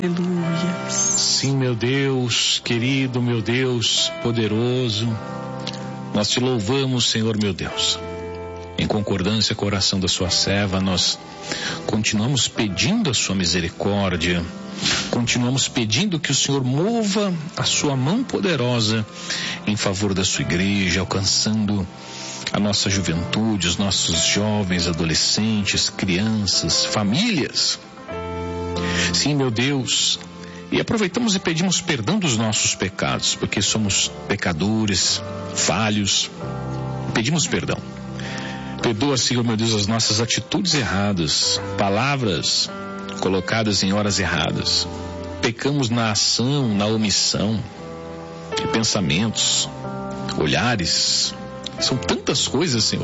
Aleluia. Sim, meu Deus querido, meu Deus poderoso, nós te louvamos, Senhor meu Deus. Em concordância com a oração da sua serva, nós continuamos pedindo a sua misericórdia, continuamos pedindo que o Senhor mova a sua mão poderosa em favor da sua igreja, alcançando a nossa juventude, os nossos jovens, adolescentes, crianças, famílias. Sim, meu Deus, e aproveitamos e pedimos perdão dos nossos pecados, porque somos pecadores, falhos, pedimos perdão. Perdoa, Senhor meu Deus, as nossas atitudes erradas, palavras colocadas em horas erradas. Pecamos na ação, na omissão, pensamentos, olhares, são tantas coisas, Senhor.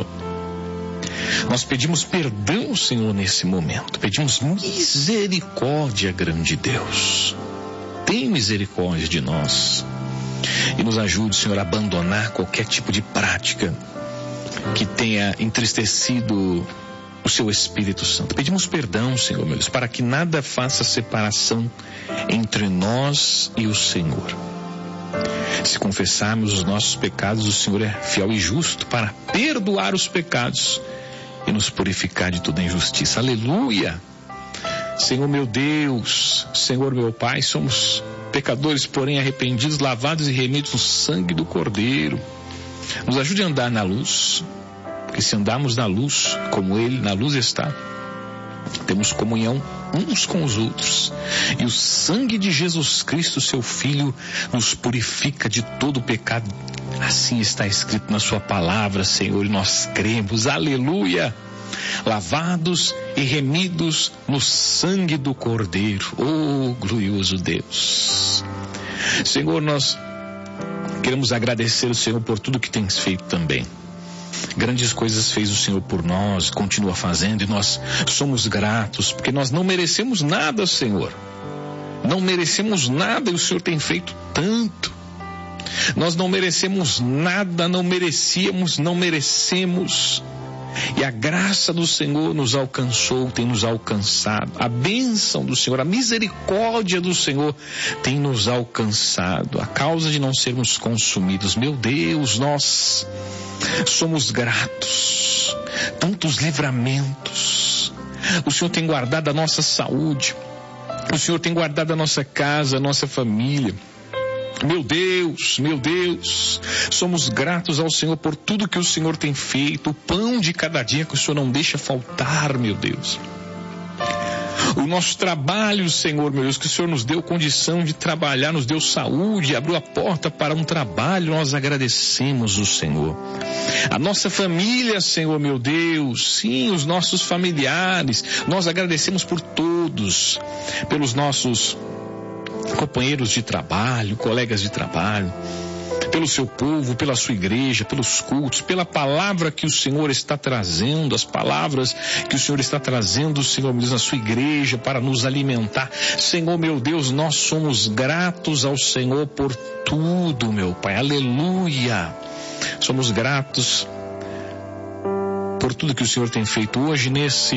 Nós pedimos perdão, Senhor, nesse momento. Pedimos misericórdia, grande Deus. Tem misericórdia de nós. E nos ajude, Senhor, a abandonar qualquer tipo de prática que tenha entristecido o seu Espírito Santo. Pedimos perdão, Senhor, meu Deus, para que nada faça separação entre nós e o Senhor. Se confessarmos os nossos pecados, o Senhor é fiel e justo para perdoar os pecados e nos purificar de toda injustiça. Aleluia! Senhor meu Deus, Senhor meu Pai, somos pecadores, porém arrependidos, lavados e remidos no sangue do Cordeiro. Nos ajude a andar na luz, porque se andarmos na luz, como Ele na luz está, temos comunhão uns com os outros. E o sangue de Jesus Cristo, seu Filho, nos purifica de todo pecado. Assim está escrito na sua palavra, Senhor, e nós cremos. Aleluia! Lavados e remidos no sangue do Cordeiro. Oh, glorioso Deus! Senhor, nós queremos agradecer o Senhor por tudo que tens feito também. Grandes coisas fez o Senhor por nós, continua fazendo, e nós somos gratos, porque nós não merecemos nada, Senhor. Não merecemos nada e o Senhor tem feito tanto. Nós não merecemos nada, não merecemos. E a graça do Senhor nos alcançou, tem nos alcançado. A bênção do Senhor, a misericórdia do Senhor tem nos alcançado. A causa de não sermos consumidos. Meu Deus, nós somos gratos. Tantos livramentos. O Senhor tem guardado a nossa saúde. O Senhor tem guardado a nossa casa, a nossa família. Meu Deus, somos gratos ao Senhor por tudo que o Senhor tem feito, o pão de cada dia que o Senhor não deixa faltar, meu Deus. O nosso trabalho, Senhor, meu Deus, que o Senhor nos deu condição de trabalhar, nos deu saúde, abriu a porta para um trabalho, nós agradecemos o Senhor. A nossa família, Senhor, meu Deus, sim, os nossos familiares, nós agradecemos por todos, pelos nossos companheiros de trabalho, colegas de trabalho, pelo seu povo, pela sua igreja, pelos cultos, pela palavra que o Senhor está trazendo, as palavras que o Senhor está trazendo, Senhor, meu Deus, na sua igreja para nos alimentar. Senhor, meu Deus, nós somos gratos ao Senhor por tudo, meu Pai. Aleluia! Somos gratos por tudo que o Senhor tem feito hoje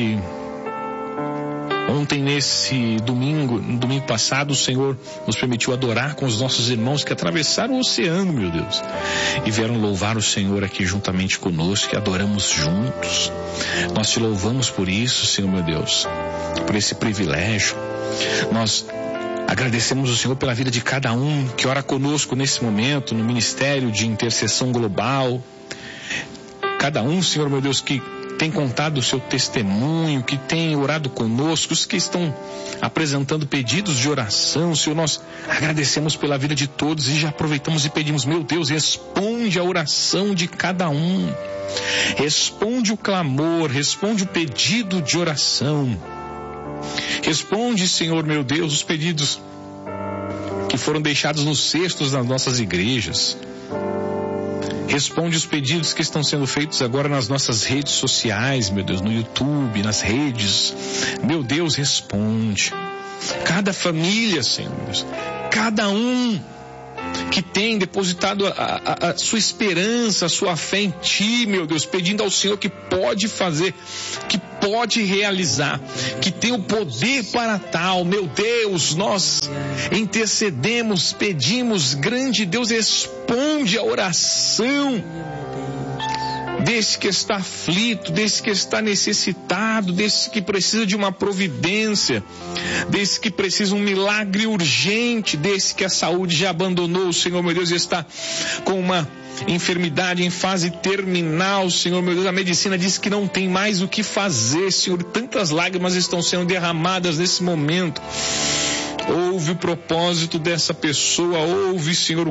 Ontem, nesse domingo, no domingo passado, o Senhor nos permitiu adorar com os nossos irmãos que atravessaram o oceano, meu Deus, e vieram louvar o Senhor aqui juntamente conosco, e adoramos juntos. Nós te louvamos por isso, Senhor, meu Deus, por esse privilégio. Nós agradecemos o Senhor pela vida de cada um que ora conosco nesse momento, no Ministério de Intercessão Global. Cada um, Senhor, meu Deus, que tem contado o seu testemunho, que tem orado conosco, os que estão apresentando pedidos de oração, Senhor, nós agradecemos pela vida de todos e já aproveitamos e pedimos, meu Deus, responde a oração de cada um, responde o clamor, responde o pedido de oração, responde, Senhor, meu Deus, os pedidos que foram deixados nos cestos das nossas igrejas. Responde os pedidos que estão sendo feitos agora nas nossas redes sociais, meu Deus, no YouTube, nas redes. Meu Deus, responde. Cada família, Senhor, cada um que tem depositado a sua esperança, a sua fé em Ti, meu Deus, pedindo ao Senhor que pode fazer, que pode realizar, que tem o poder para tal. Meu Deus, nós intercedemos, pedimos, grande Deus, responde a oração desse que está aflito, desse que está necessitado, desse que precisa de uma providência, desse que precisa um milagre urgente, desse que a saúde já abandonou, Senhor meu Deus, está com uma enfermidade em fase terminal, Senhor meu Deus, a medicina diz que não tem mais o que fazer, Senhor, tantas lágrimas estão sendo derramadas nesse momento. Ouve o propósito dessa pessoa, ouve, Senhor,